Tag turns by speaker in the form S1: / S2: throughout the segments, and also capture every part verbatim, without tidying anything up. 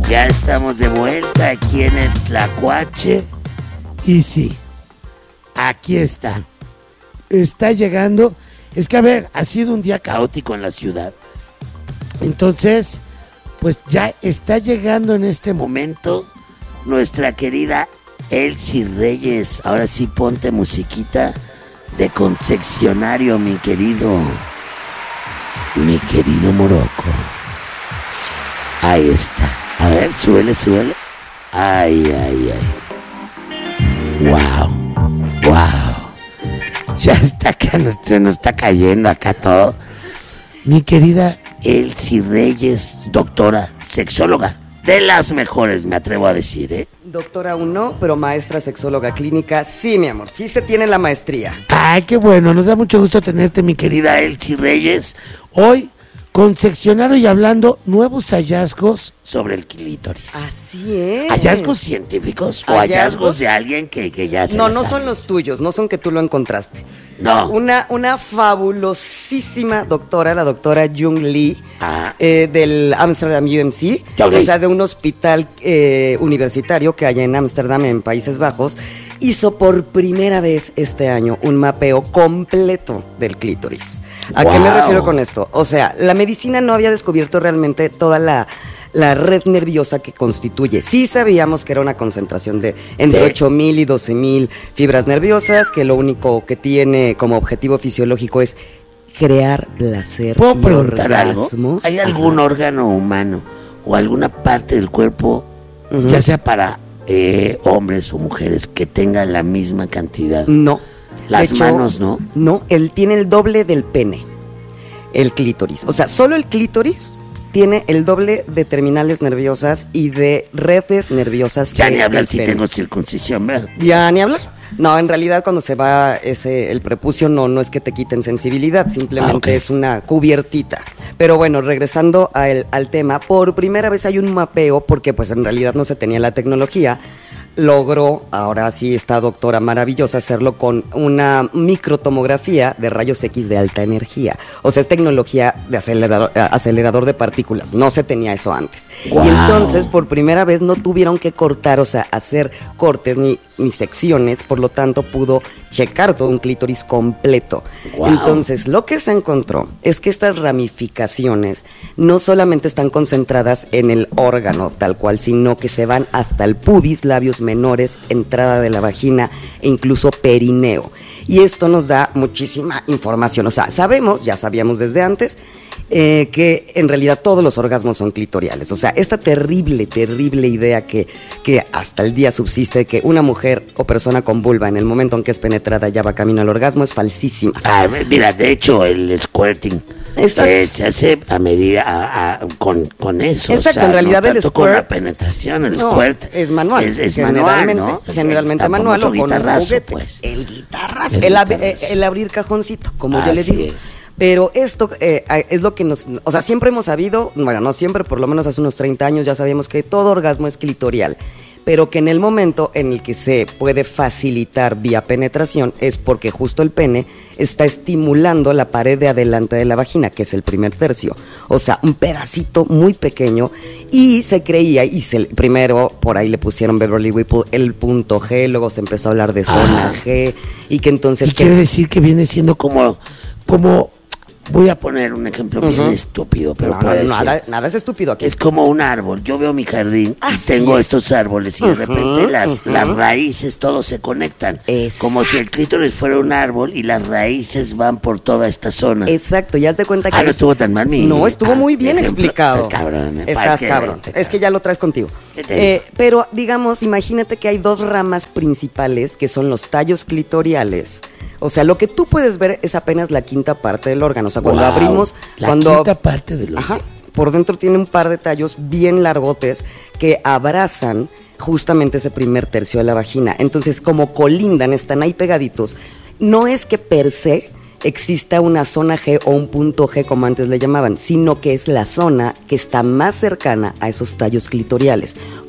S1: Ya estamos de vuelta aquí en el Tlacuache. Y sí, aquí está. Está llegando. Es que, a ver, ha sido un día caótico en la ciudad. Entonces, pues ya está llegando en este momento nuestra querida Elsie Reyes. Ahora sí, ponte musiquita de concesionario, mi querido. Mi querido Morocco. Ahí está. A ver, súbele, súbele. Ay, ay, ay. Wow. Wow. Ya está acá, se nos está cayendo acá todo. Mi querida Elsie Reyes, doctora, sexóloga, de las mejores, me atrevo a decir, ¿eh?
S2: Doctora aún no, pero maestra sexóloga clínica, sí, mi amor, sí se tiene la maestría.
S1: Ay, qué bueno, nos da mucho gusto tenerte, mi querida Elsie Reyes. Hoy, concesionario y hablando nuevos hallazgos sobre el clítoris.
S2: Así es.
S1: ¿Hallazgos científicos o hallazgos, hallazgos de alguien que, que ya se
S2: No, no
S1: sabe?
S2: son los tuyos, no son que tú lo encontraste.
S1: No.
S2: Una, una fabulosísima doctora, la doctora Jung Lee,
S1: ah.
S2: eh, del Amsterdam U M C,
S1: okay.
S2: o sea, de un hospital eh, universitario que hay en Ámsterdam, en Países Bajos, hizo por primera vez este año un mapeo completo del clítoris. ¿A wow. qué me refiero con esto? O sea, la medicina no había descubierto realmente toda la... la red nerviosa que constituye. Sí sabíamos que era una concentración de entre sí. ocho mil y doce mil fibras nerviosas, que lo único que tiene como objetivo fisiológico es crear placer.
S1: ¿Puedo
S2: y
S1: preguntar
S2: orgasmos?
S1: algo? ¿Hay algún Ajá. órgano humano o alguna parte del cuerpo, uh-huh. ya sea para eh, hombres o mujeres, que tenga la misma cantidad?
S2: No.
S1: Las
S2: hecho,
S1: manos, ¿no?
S2: No, él tiene el doble del pene, el clítoris. O sea, solo el clítoris tiene el doble de terminales nerviosas y de redes nerviosas.
S1: Ya
S2: que
S1: ni hablar
S2: el
S1: si
S2: pene.
S1: tengo circuncisión, ¿verdad?
S2: Ya ni hablar. No, en realidad cuando se va ese el prepucio no, no es que te quiten sensibilidad, simplemente ah, okay. es una cubiertita. Pero bueno, regresando a el, al tema, por primera vez hay un mapeo, porque pues en realidad no se tenía la tecnología. Logró, ahora sí esta doctora maravillosa, hacerlo con una microtomografía de rayos X de alta energía. O sea, es tecnología de acelerador, acelerador de partículas. No se tenía eso antes. Wow. Y entonces, por primera vez, no tuvieron que cortar, o sea, hacer cortes ni, ni secciones. Por lo tanto, pudo checar todo un clítoris completo. Wow. Entonces, lo que se encontró es que estas ramificaciones no solamente están concentradas en el órgano tal cual, sino que se van hasta el pubis, labios menores, entrada de la vagina e incluso perineo. Y esto nos da muchísima información. O sea, sabemos, ya sabíamos desde antes, eh, que en realidad todos los orgasmos son clitoriales. O sea, esta terrible, terrible idea que, que hasta el día subsiste de que una mujer o persona con vulva en el momento en que es penetrada ya va camino al orgasmo es falsísima.
S1: Ah, mira, de hecho el squirting eh, se hace a medida a, a, con, con eso.
S2: Exacto,
S1: o sea,
S2: en realidad
S1: no
S2: el
S1: tanto
S2: squirt
S1: con la penetración, el
S2: no,
S1: squirt
S2: es manual.
S1: Es, es
S2: generalmente,
S1: manual, ¿no?
S2: Generalmente
S1: el,
S2: manual o con
S1: guitarrazo,
S2: un juguete.
S1: Pues.
S2: El guitarrazo, el,
S1: el,
S2: ab-
S1: guitarrazo.
S2: el abrir cajoncito, como
S1: Así
S2: yo le digo.
S1: Es.
S2: Pero esto eh, es lo que nos... O sea, siempre hemos sabido, bueno, no siempre, por lo menos hace unos treinta años ya sabíamos que todo orgasmo es clitorial, pero que en el momento en el que se puede facilitar vía penetración es porque justo el pene está estimulando la pared de adelante de la vagina, que es el primer tercio. O sea, un pedacito muy pequeño, y se creía, y se, primero por ahí le pusieron Beverly Whipple el punto G, luego se empezó a hablar de zona ah. G, y que entonces...
S1: Y que, quiere decir que viene siendo como... como voy a poner un ejemplo bien uh-huh. estúpido, pero
S2: no,
S1: puede
S2: no,
S1: ser.
S2: Nada, nada es estúpido aquí.
S1: Es como un árbol. Yo veo mi jardín
S2: Así
S1: y tengo
S2: es.
S1: estos árboles y
S2: uh-huh,
S1: de repente las,
S2: uh-huh.
S1: las raíces, todos se conectan.
S2: Exacto.
S1: Como si el clítoris fuera un árbol y las raíces van por toda esta zona.
S2: Exacto, ya has de cuenta que...
S1: Ah, no estuvo tan mal mi...
S2: No, estuvo
S1: ah,
S2: muy bien
S1: ejemplo,
S2: explicado.
S1: Está cabrón. Eh,
S2: Estás cabrón.
S1: Te,
S2: es que ya lo traes contigo.
S1: Eh,
S2: pero, digamos, imagínate que hay dos ramas principales que son los tallos clitoriales. O sea, lo que tú puedes ver es apenas la quinta parte del órgano. O sea, cuando
S1: wow,
S2: abrimos...
S1: La
S2: cuando,
S1: quinta parte del órgano.
S2: Ajá. Por dentro tiene un par de tallos bien largotes que abrazan justamente ese primer tercio de la vagina. Entonces, como colindan, están ahí pegaditos. No es que per se exista una zona G o un punto G, como antes le llamaban, sino que es la zona que está más cercana a esos tallos clitoriales.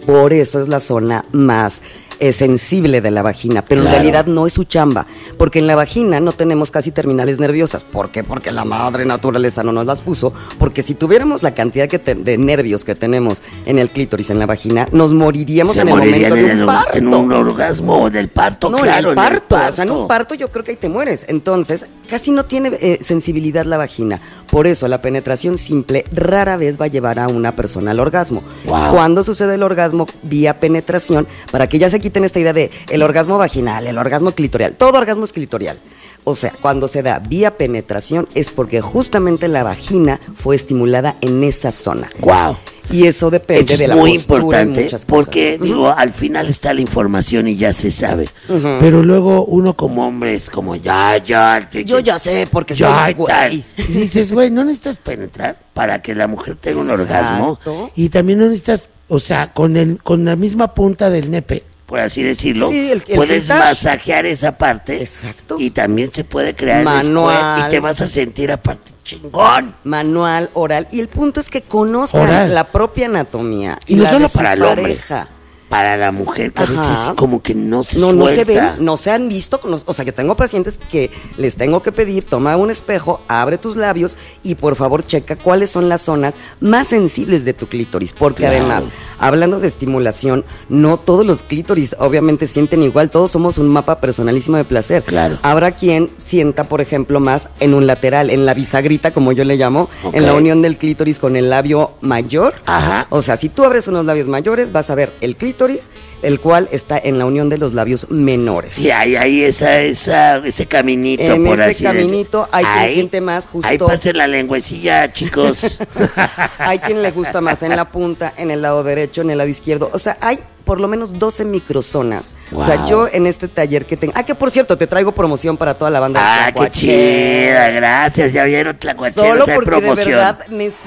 S2: por eso es la zona más eh, sensible de la vagina, pero
S1: Claro.
S2: en realidad no es su chamba, porque en la vagina no tenemos casi terminales nerviosas. ¿Por qué? Porque la madre naturaleza no nos las puso, porque si tuviéramos la cantidad que te- de nervios que tenemos en el clítoris, en la vagina, nos moriríamos
S1: Se
S2: en el
S1: morirían
S2: momento de
S1: en
S2: un
S1: el-
S2: parto.
S1: en un orgasmo del parto,
S2: No,
S1: claro.
S2: en el parto,
S1: en el
S2: o sea, en un parto yo creo que ahí te mueres. Entonces, casi no tiene eh, sensibilidad la vagina. Por eso, la penetración simple rara vez va a llevar a una persona al orgasmo.
S1: Wow.
S2: Cuando sucede el orgasmo vía penetración, para que ya se quiten esta idea de el orgasmo vaginal, el orgasmo clitorial, todo orgasmo es clitorial. O sea, cuando se da vía penetración es porque justamente la vagina fue estimulada en esa zona.
S1: Wow.
S2: Y eso depende
S1: Esto es
S2: de la
S1: muy
S2: postura y
S1: importante
S2: muchas cosas.
S1: porque,
S2: Ujú.
S1: digo, al final está la información y ya se sabe.
S2: Ujú.
S1: Pero luego uno como hombre es como, ya, ya.
S2: Yo ya sé, porque
S1: ya,
S2: soy güey.
S1: tal. Y dices, güey, no necesitas penetrar para que la mujer tenga un orgasmo.
S2: Exacto.
S1: Y también no necesitas, o sea, con, el, con la misma punta del nepe, por así decirlo,
S2: Sí, el- el
S1: puedes
S2: clitage.
S1: masajear esa parte.
S2: Exacto.
S1: Y también se puede crear el
S2: Manual.
S1: squirt y te vas a sentir aparte chingón.
S2: Manual, oral, y el punto es que conozcan
S1: Oral.
S2: la propia anatomía
S1: Y no
S2: la
S1: solo
S2: de su
S1: para el hombre.
S2: pareja.
S1: Para la mujer, que a
S2: Ajá.
S1: veces como que no se
S2: No, no se
S1: suelta.
S2: ven, no se han visto, no- o sea, yo tengo pacientes que les tengo que pedir, toma un espejo, abre tus labios y por favor checa cuáles son las zonas más sensibles de tu clítoris, porque
S1: Claro.
S2: además, hablando de estimulación, no todos los clítoris obviamente sienten igual, todos somos un mapa personalísimo de placer.
S1: Claro.
S2: Habrá quien sienta, por ejemplo, más en un lateral, en la bisagrita, como yo le llamo,
S1: Ok.
S2: en la unión del clítoris con el labio mayor.
S1: Ajá.
S2: O sea, si tú abres unos labios mayores, vas a ver el clítoris, el cual está en la unión de los labios menores.
S1: Sí, hay ahí esa, esa, ese caminito,
S2: En
S1: por
S2: ese
S1: así
S2: caminito
S1: decir.
S2: hay quien
S1: Ahí-
S2: siente más justo.
S1: Ahí pasen la lengüecilla, chicos.
S2: Hay quien le gusta más en la punta, en el lado derecho, en el lado izquierdo. O sea, hay por lo menos doce microzonas. O sea,
S1: Wow.
S2: yo en este taller que tengo... Ah, que por cierto, te traigo promoción para toda la banda de
S1: Ah, qué
S2: Tlacuache.
S1: chida, gracias. Ya vieron Tlacuacheros,
S2: Solo
S1: hay
S2: porque
S1: promoción.
S2: de verdad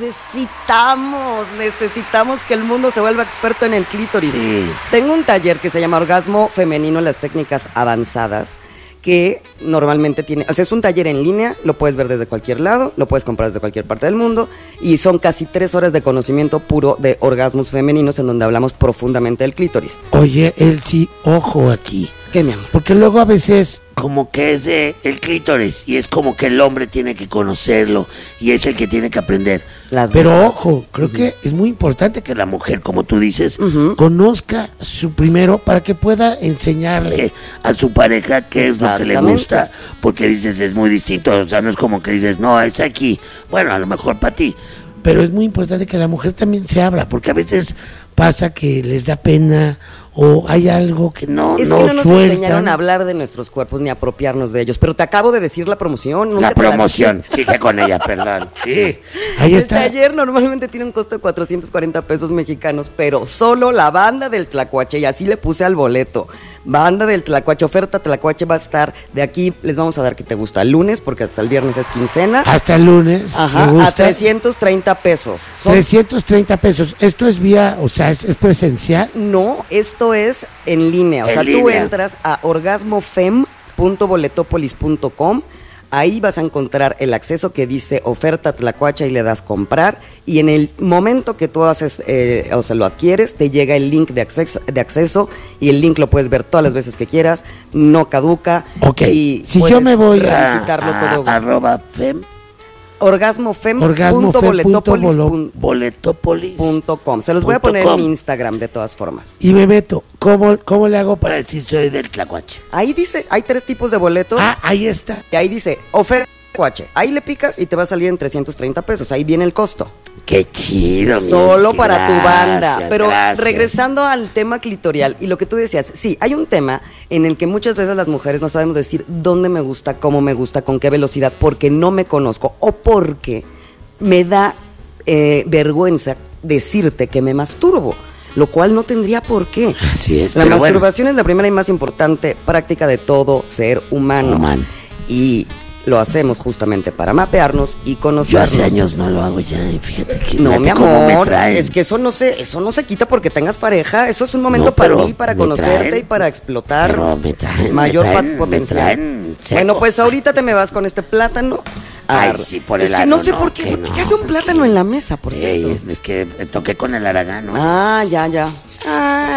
S2: necesitamos, necesitamos que el mundo se vuelva experto en el clítoris.
S1: Sí.
S2: Tengo un taller que se llama Orgasmo Femenino, las técnicas avanzadas, que normalmente tiene, o sea, es un taller en línea, lo puedes ver desde cualquier lado, lo puedes comprar desde cualquier parte del mundo, y son casi tres horas de conocimiento puro de orgasmos femeninos en donde hablamos profundamente del clítoris.
S1: Oye, él sí, ojo aquí.
S2: ¿Qué, mi amor?
S1: Porque luego a veces como que es de el clítoris y es como que el hombre tiene que conocerlo y es el que tiene que aprender.
S2: Las
S1: Pero
S2: dos.
S1: ojo, creo que es muy importante que la mujer, como tú dices,
S2: Ujú.
S1: conozca su primero para que pueda enseñarle a su pareja qué es lo que le
S2: Exactamente.
S1: gusta, porque dices es muy distinto, o sea, no es como que dices, no, es aquí, bueno, a lo mejor para ti, pero es muy importante que la mujer también se abra, porque a veces pasa que les da pena o hay algo que no,
S2: Es
S1: no
S2: que no nos
S1: sueltan.
S2: enseñaron a hablar de nuestros cuerpos ni a apropiarnos de ellos, pero te acabo de decir la promoción. nunca
S1: La
S2: te
S1: promoción, sigue con ella, perdón. Sí, ahí
S2: El
S1: está.
S2: taller normalmente tiene un costo de cuatrocientos cuarenta pesos mexicanos, pero solo la banda del Tlacuache, y así le puse al boleto. Banda del Tlacuache, oferta Tlacuache va a estar de aquí, les vamos a dar que te gusta, el lunes, porque hasta el viernes es quincena.
S1: Hasta el lunes.
S2: Ajá,
S1: me gusta.
S2: a trescientos treinta pesos. Son-
S1: trescientos treinta pesos. Esto es vía, o sea, es, es presencial.
S2: No, esto es en línea. O
S1: En
S2: sea, tú
S1: línea.
S2: entras a orgasmofem punto boletopolis punto com. Ahí vas a encontrar el acceso que dice oferta Tlacuache y le das comprar. Y en el momento que tú haces, eh, o sea, lo adquieres, te llega el link de acceso, de acceso y el link lo puedes ver todas las veces que quieras. No caduca.
S1: Ok,
S2: Y
S1: si yo
S2: puedes
S1: me voy a,
S2: revisitarlo
S1: a-
S2: todo.
S1: arroba fem,
S2: orgasmofem punto
S1: orgasmofem punto
S2: boletopolis
S1: bolo-
S2: punto
S1: boletopolis
S2: com. Se los voy a
S1: punto
S2: poner
S1: com.
S2: en mi Instagram de todas formas.
S1: Y Bebeto, ¿cómo, ¿cómo le hago para decir soy del Tlacuache?
S2: Ahí dice, hay tres tipos de boletos.
S1: Ah, ahí está.
S2: Y ahí dice, oferta Tlacuache. Ahí le picas y te va a salir en trescientos treinta pesos. Ahí viene el costo.
S1: Qué chido.
S2: Solo
S1: Mitzi,
S2: para tu banda.
S1: gracias,
S2: Pero
S1: gracias.
S2: regresando al tema clitorial y lo que tú decías, sí, hay un tema en el que muchas veces las mujeres no sabemos decir dónde me gusta, cómo me gusta, con qué velocidad, porque no me conozco o porque me da eh, vergüenza decirte que me masturbo, lo cual no tendría por qué.
S1: Así es,
S2: La
S1: pero bueno.
S2: masturbación es la primera y más importante práctica de todo ser humano.
S1: Humano.
S2: Y lo hacemos justamente para mapearnos y
S1: Yo
S2: conocernos.
S1: hace años no lo hago ya, y fíjate que
S2: No,
S1: fíjate
S2: mi
S1: cómo me
S2: amor,
S1: traen.
S2: es que eso no se, eso no se quita porque tengas pareja. Eso es un momento
S1: No,
S2: para
S1: pero
S2: ti, para
S1: me
S2: conocerte
S1: traen,
S2: y para explotar
S1: pero me traen,
S2: mayor
S1: me
S2: pa-
S1: traen, me
S2: potencial.
S1: traen seco.
S2: Bueno, pues ahorita te me vas con este plátano.
S1: Ay,
S2: Ar-
S1: sí, por
S2: es
S1: el
S2: que
S1: ano,
S2: no sé
S1: no,
S2: por qué.
S1: que
S2: ¿Qué
S1: no.
S2: hace un plátano en la mesa, por
S1: Ey,
S2: cierto?
S1: es, es que toqué con el aragano.
S2: Ah, ya, ya. Ah,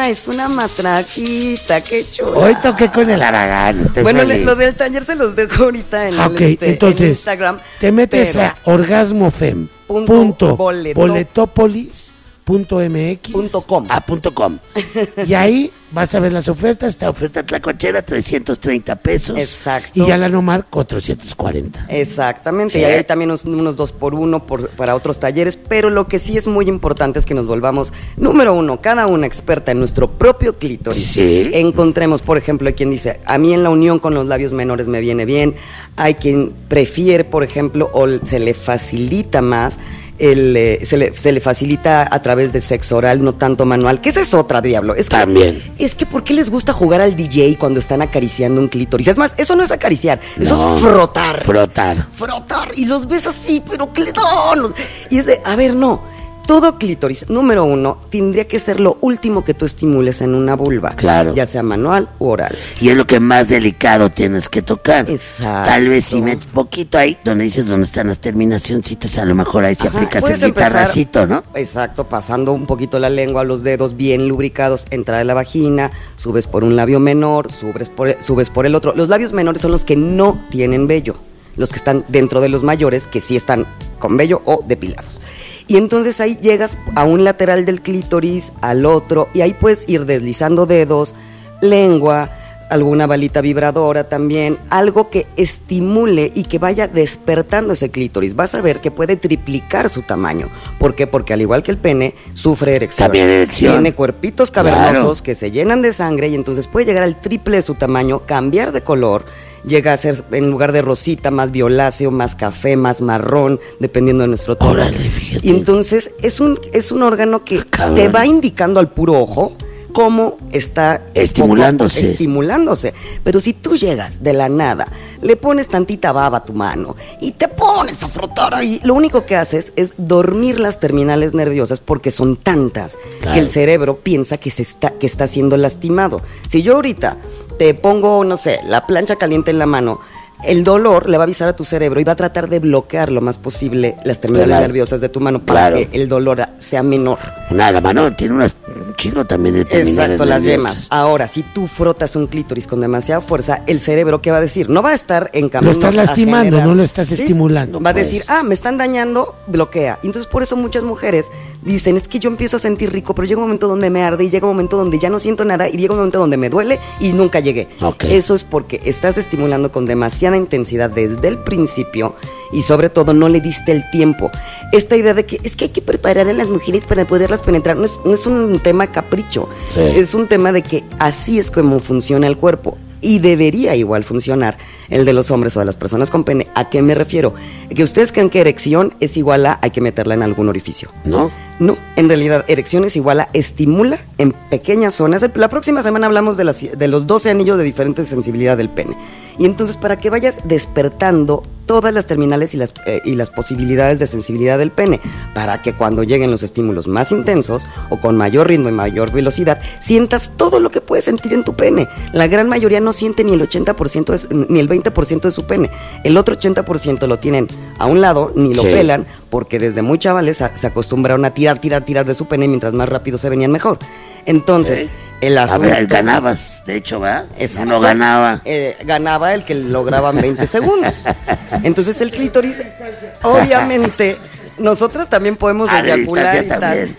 S2: Ah, es una matraquita, qué chula.
S1: Hoy toqué con el Aragán. Estoy
S2: bueno,
S1: feliz.
S2: lo del taller se los dejo ahorita en,
S1: Ok,
S2: el, este,
S1: entonces,
S2: en Instagram.
S1: te metes
S2: pero,
S1: a orgasmofem
S2: Punto
S1: punto
S2: boleto-
S1: boletopolis punto mx
S2: Punto com.
S1: ah, punto com. Y ahí vas a ver las ofertas. Esta oferta tlacuachera, trescientos treinta pesos.
S2: Exacto.
S1: Y ya la Nomar, cuatrocientos cuarenta.
S2: Exactamente, y
S1: ¿Qué?
S2: ahí hay también unos, unos dos por uno por, para otros talleres, pero lo que sí es muy importante es que nos volvamos, número uno, cada una experta en nuestro propio clítoris.
S1: Sí.
S2: Encontremos, por ejemplo, hay quien dice, a mí en la unión con los labios menores me viene bien, hay quien prefiere, por ejemplo, o se le facilita más, el, eh, se, le, se le facilita a través de sexo oral, no tanto manual, que esa es otra, diablo. Es que,
S1: También.
S2: Es que, ¿por qué les gusta jugar al D J cuando están acariciando un clítoris? Es más, eso no es acariciar, eso
S1: No,
S2: es frotar.
S1: Frotar.
S2: Frotar, y los ves así, pero que le dan. Y es de, a ver, no. Todo clítoris, número uno, tendría que ser lo último que tú estimules en una vulva.
S1: Claro.
S2: Ya sea manual u oral.
S1: Y es lo que más delicado tienes que tocar.
S2: Exacto.
S1: Tal vez si metes poquito ahí, donde dices dónde están las terminacioncitas, a lo mejor ahí se
S2: Ajá,
S1: aplicas el
S2: puedes empezar-
S1: guitarracito, ¿no?
S2: Exacto, pasando un poquito la lengua, los dedos bien lubricados, entrada de la vagina, subes por un labio menor, subes por, subes por el otro. Los labios menores son los que no tienen vello, los que están dentro de los mayores, que sí están con vello o depilados. Y entonces ahí llegas a un lateral del clítoris, al otro, y ahí puedes ir deslizando dedos, lengua, alguna balita vibradora también, algo que estimule y que vaya despertando ese clítoris. Vas a ver que puede triplicar su tamaño. ¿Por qué? Porque al igual que el pene, sufre erección.
S1: También erección.
S2: Tiene cuerpitos cavernosos
S1: Claro.
S2: que se llenan de sangre y entonces puede llegar al triple de su tamaño, cambiar de color, llega a ser, en lugar de rosita, más violáceo, más café, más marrón, dependiendo de nuestro tono.
S1: Órale, fíjate.
S2: Y entonces es un, es un órgano que
S1: Cabrón.
S2: te va indicando al puro ojo cómo está
S1: Estimulándose.
S2: poco- estimulándose. Pero si tú llegas de la nada, le pones tantita baba a tu mano y te pones a frotar ahí, lo único que haces es dormir las terminales nerviosas porque son tantas
S1: Claro.
S2: que el cerebro piensa que, se está, que está siendo lastimado. Si yo ahorita te pongo, no sé, la plancha caliente en la mano, el dolor le va a avisar a tu cerebro y va a tratar de bloquear lo más posible las terminales
S1: Claro.
S2: nerviosas de tu mano para
S1: Claro.
S2: que el dolor sea menor.
S1: Nada, la mano tiene unas, un chingo también de terminales
S2: Exacto, las
S1: nerviosas.
S2: yemas. Ahora, si tú frotas un clítoris con demasiada fuerza, el cerebro, ¿qué va a decir? No va a estar en camino
S1: Lo estás
S2: a
S1: lastimando,
S2: generar-
S1: no lo estás
S2: ¿Sí?
S1: estimulando,
S2: Va a
S1: pues.
S2: decir, ah, me están dañando, bloquea. Y entonces por eso muchas mujeres dicen, es que yo empiezo a sentir rico, pero llega un momento donde me arde y llega un momento donde ya no siento nada y llega un momento donde me duele y nunca llegué.
S1: Ok.
S2: Eso es porque estás estimulando con demasiada intensidad desde el principio y sobre todo no le diste el tiempo. Esta idea de que es que hay que preparar a las mujeres para poderlas penetrar no es, no es un tema capricho,
S1: Sí.
S2: es un tema de que así es como funciona el cuerpo. Y debería igual funcionar el de los hombres o de las personas con pene. ¿A qué me refiero? Que ustedes creen que erección es igual a hay que meterla en algún orificio.
S1: ¿No?
S2: No, en realidad erección es igual a estimula en pequeñas zonas. La próxima semana hablamos de, las, de los doce anillos de diferente sensibilidad del pene. Y entonces para que vayas despertando todas las terminales y las, eh, y las posibilidades de sensibilidad del pene, para que cuando lleguen los estímulos más intensos o con mayor ritmo y mayor velocidad, sientas todo lo que puedes sentir en tu pene. La gran mayoría no siente ni el ochenta por ciento de su- ni el veinte por ciento de su pene. El otro ochenta por ciento lo tienen a un lado, ni lo
S1: Sí.
S2: pelan, porque desde muy chavales a- se acostumbraron a tirar, tirar, tirar de su pene, mientras más rápido se venían mejor. Entonces,
S1: Sí.
S2: el
S1: A
S2: asunto...
S1: ver, ganabas, de hecho, ¿va?
S2: Exacto.
S1: No ganaba.
S2: Eh, ganaba el que lograba en veinte segundos. Entonces el clítoris, obviamente, nosotras también podemos
S1: A la
S2: eyacular y
S1: distancia
S2: tal.
S1: también.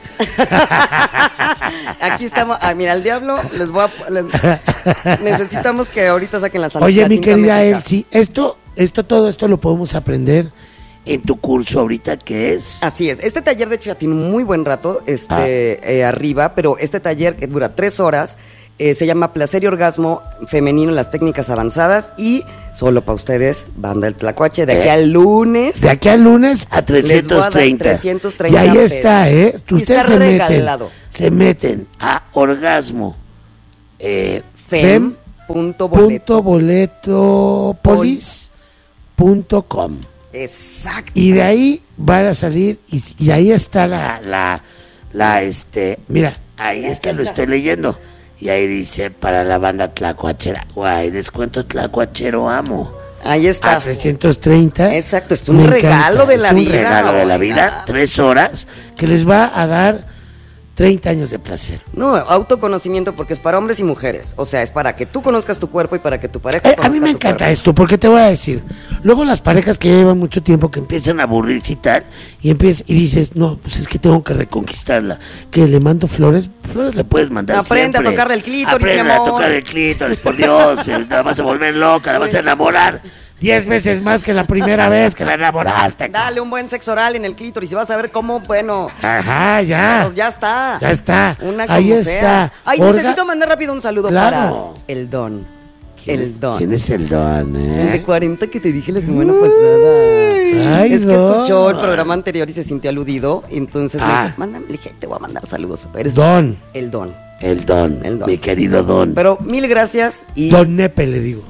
S2: Aquí estamos. Ah, mira, el diablo les voy a. les- necesitamos que ahorita saquen la sal-
S1: Oye,
S2: la
S1: mi
S2: cinta
S1: querida
S2: métrica.
S1: Elsie, esto, esto, todo esto lo podemos aprender en tu curso ahorita, que es...
S2: Así es. Este taller, de hecho, ya tiene un muy buen rato este,
S1: Ah.
S2: eh, arriba, pero este taller que dura tres horas. eh, se llama Placer y Orgasmo Femenino en las Técnicas Avanzadas y solo para ustedes, banda del Tlacuache, de aquí
S1: Eh,
S2: al lunes.
S1: De aquí al lunes a
S2: Les voy a dar
S1: trescientos treinta.
S2: trescientos treinta
S1: Y ahí
S2: pesos.
S1: está, ¿eh?
S2: Y
S1: Ustedes
S2: está
S1: se meten,
S2: regalado.
S1: se meten a orgasmo. Eh,
S2: Fem
S1: fem
S2: punto boleto.
S1: punto boletopolis punto com.
S2: Exacto.
S1: Y de ahí van a salir, y, y ahí está la, la, la, este, mira, ahí está, lo estoy leyendo. Y ahí dice, para la banda tlacuachera, guay, descuento tlacuachero amo.
S2: Ahí está.
S1: A trescientos treinta.
S2: Exacto, es un
S1: Me
S2: regalo
S1: encanta,
S2: de la
S1: es
S2: vida,
S1: un regalo de la
S2: oiga.
S1: vida, tres horas, que les va a dar treinta años de placer.
S2: No, autoconocimiento porque es para hombres y mujeres. O sea, es para que tú conozcas tu cuerpo y para que tu pareja
S1: Eh,
S2: conozca
S1: a mí me
S2: tu
S1: encanta
S2: cuerpo.
S1: esto, porque te voy a decir, luego las parejas que llevan mucho tiempo que empiezan a aburrirse y tal, y empiezas y dices, no, pues es que tengo que reconquistarla, que le mando flores, flores le puedes mandar
S2: Aprende
S1: siempre.
S2: a tocarle el clítoris,
S1: Aprende
S2: mi
S1: a
S2: amor.
S1: tocar el clítoris, por Dios, eh, la vas a volver loca, la vas a enamorar diez veces más que la primera vez que la enamoraste.
S2: Dale un buen sexo oral en el clítoris y vas a ver cómo, bueno,
S1: Ajá, ya.
S2: pues ya está.
S1: Ya está.
S2: Una
S1: Ahí
S2: como
S1: está.
S2: sea. Ay,
S1: Orga-
S2: necesito mandar rápido un saludo
S1: Claro.
S2: para el Don.
S1: ¿Quién
S2: El
S1: es-
S2: Don.
S1: ¿Quién es el Don, eh?
S2: El de cuarenta que te dije la semana pasada.
S1: Ay,
S2: es que
S1: Don.
S2: escuchó el programa anterior y se sintió aludido. Y entonces le
S1: Ah.
S2: dije, mándame, le dije, te voy a mandar saludos. Eres
S1: Don.
S2: El Don.
S1: El Don,
S2: El Don.
S1: mi querido Don.
S2: Pero mil gracias y.
S1: Don Nepe, le digo.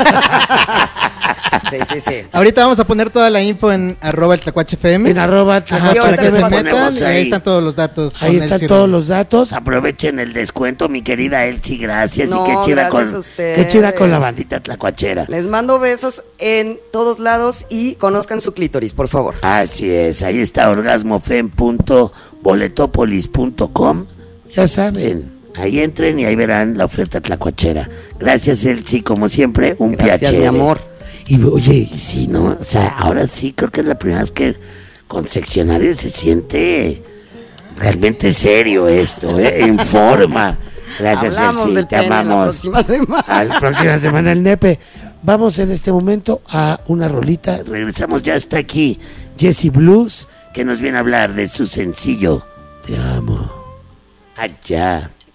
S2: Sí, sí, sí.
S3: Ahorita vamos a poner toda la info en arroba el Tlacuache F M.
S1: En arroba
S3: Ajá,
S1: Tlacuache
S3: para que
S2: ahorita
S3: se
S2: les
S3: metan
S1: ponemos
S3: y ahí están todos los datos.
S1: Ahí
S3: con
S1: están
S3: Elsie
S1: todos
S3: Ramos.
S1: los datos. Aprovechen el descuento, mi querida Elsie. Gracias.
S2: No,
S1: y qué chida
S2: gracias
S1: con
S2: a ustedes.
S1: qué chida con la bandita tlacuachera.
S2: Les mando besos en todos lados y conozcan su clítoris, por favor.
S1: Así es. Ahí está orgasmofem punto boletopolis punto com. Ya saben. Ahí entren y ahí verán la oferta tlacuachera. Gracias, Elsie. Como siempre, un
S2: Gracias,
S1: piacere.
S2: mi amor.
S1: Y oye, y sí, ¿no? O sea, ahora sí creo que es la primera vez que con seccionario se siente realmente serio esto, ¿eh? En forma. Gracias,
S2: Hablamos
S1: Elsie,
S2: del
S1: te
S2: pene la
S1: amamos.
S2: próxima semana.
S1: A la próxima semana el nepe. Vamos en este momento a una rolita. Regresamos, ya está aquí Jessie Blues, que nos viene a hablar de su sencillo Te amo. Allá.